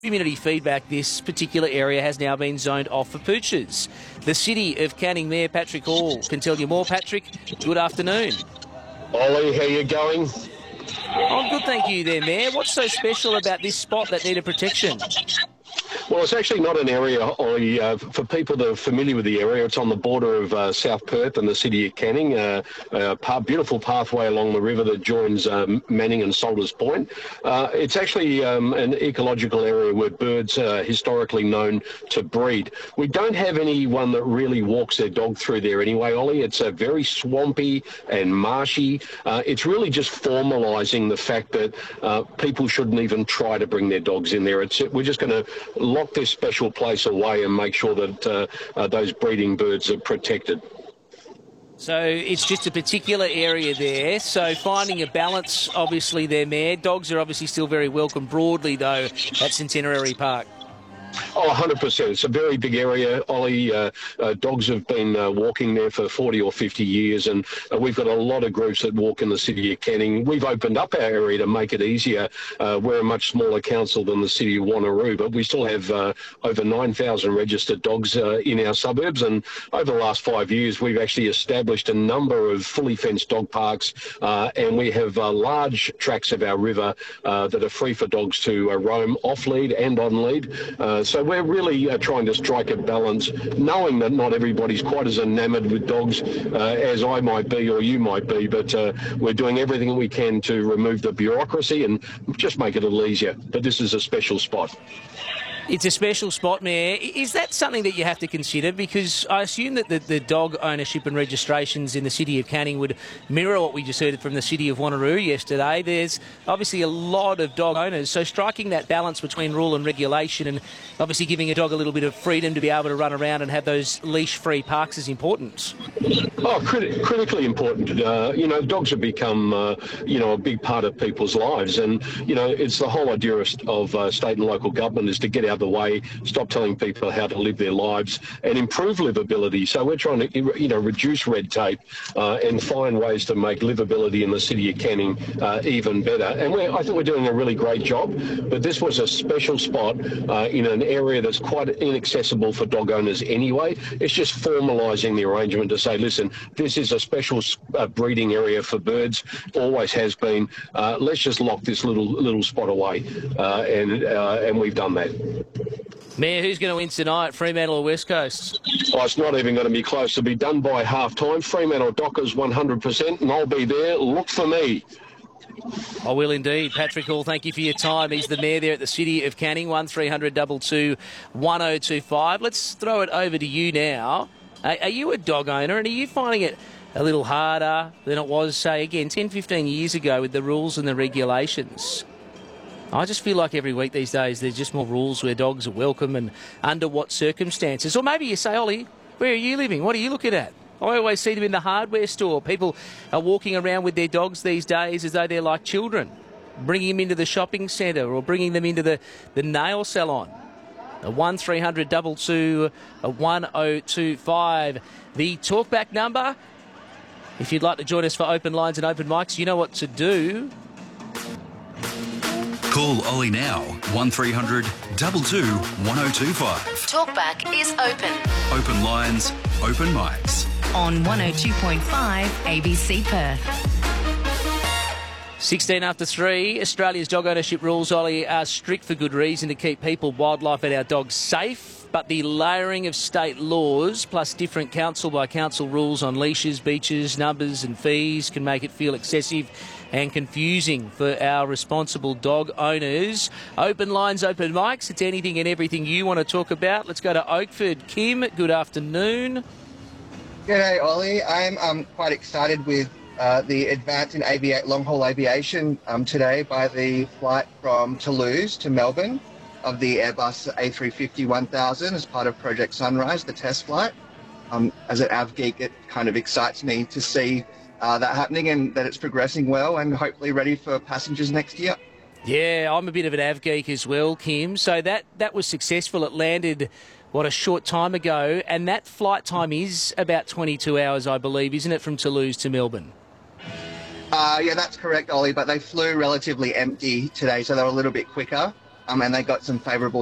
Community feedback, this particular area has now been zoned off for poochers. The City of Canning Mayor Patrick Hall can tell you more. Patrick, good afternoon. Ollie, how you going? I'm good, thank you there, Mayor. What's so special about this spot that needed protection? Well, it's actually not an area, Ollie, for people that are familiar with the area. It's on the border of South Perth and the City of Canning, a beautiful pathway along the river that joins Manning and Salters Point. It's actually an ecological area where birds are historically known to breed. We don't have anyone that really walks their dog through there anyway, Ollie. It's very swampy and marshy. It's really just formalising the fact that people shouldn't even try to bring their dogs in there. We're just going to lock this special place away and make sure that those breeding birds are protected. So it's just a particular area there. So finding a balance, obviously, there, Mayor. Dogs are obviously still very welcome broadly, though, at Centenary Park. Oh, 100%. It's a very big area, Ollie. Dogs have been walking there for 40 or 50 years, and we've got a lot of groups that walk in the City of Canning. We've opened up our area to make it easier. We're a much smaller council than the City of Wanneroo, but we still have over 9,000 registered dogs in our suburbs, and over the last 5 years, we've actually established a number of fully fenced dog parks, and we have large tracts of our river that are free for dogs to roam off-lead and on-lead. So we're really trying to strike a balance, knowing that not everybody's quite as enamoured with dogs as I might be or you might be, but we're doing everything we can to remove the bureaucracy and just make it a little easier. But this is a special spot. It's a special spot, Mayor. Is that something that you have to consider? Because I assume that the dog ownership and registrations in the City of Canning would mirror what we just heard from the City of Wanneroo yesterday. There's obviously a lot of dog owners, so striking that balance between rule and regulation and obviously giving a dog a little bit of freedom to be able to run around and have those leash-free parks is important. Oh, critically important. Dogs have become, a big part of people's lives, and, it's the whole idea of state and local government is to get out of the way, stop telling people how to live their lives and improve livability. So we're trying to, reduce red tape and find ways to make livability in the City of Canning even better. And I think we're doing a really great job, but this was a special spot in an area that's quite inaccessible for dog owners anyway. It's just formalising the arrangement to say, listen, this is a special breeding area for birds, always has been. Let's just lock this little spot away, and we've done that. Mayor, who's going to win tonight, Fremantle or West Coast? Oh, it's not even going to be close. It'll be done by half-time. Fremantle Dockers 100%, and I'll be there. Look for me. I will indeed. Patrick Hall, thank you for your time. He's the Mayor there at the City of Canning, 1300 22 1025. Let's throw it over to you now. Are you a dog owner, and are you finding it a little harder than it was, say, again, 10, 15 years ago with the rules and the regulations? I just feel like every week these days there's just more rules where dogs are welcome and under what circumstances. Or maybe you say, Ollie, where are you living? What are you looking at? I always see them in the hardware store. People are walking around with their dogs these days as though they're like children, bringing them into the shopping centre or bringing them into the nail salon. 1300 22 1025. The talkback number, if you'd like to join us for open lines and open mics, you know what to do. Call Ollie now, 1300 22 1025. Talkback is open. Open lines, open mics. On 102.5 ABC Perth. 16 after 3. Australia's dog ownership rules, Ollie, are strict for good reason to keep people, wildlife and our dogs safe. But the layering of state laws plus different council by council rules on leashes, beaches, numbers and fees can make it feel excessive and confusing for our responsible dog owners. Open lines, open mics. It's anything and everything you want to talk about. Let's go to Oakford. Kim, good afternoon. G'day, Ollie. I'm quite excited with the advance in long-haul aviation today by the flight from Toulouse to Melbourne of the Airbus A350-1000 as part of Project Sunrise, the test flight. As an AV geek, it kind of excites me to see that happening and that it's progressing well and hopefully ready for passengers next year. Yeah, I'm a bit of an AV geek as well, Kim. So that was successful. It landed, a short time ago, and that flight time is about 22 hours, I believe, isn't it, from Toulouse to Melbourne? Yeah, that's correct, Ollie, but they flew relatively empty today, so they were a little bit quicker. and they got some favourable